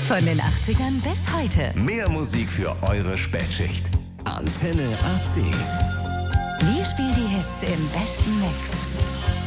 Von den 80ern bis heute. Mehr Musik für eure Spätschicht. Antenne AC. Wir spielen die Hits im besten Mix.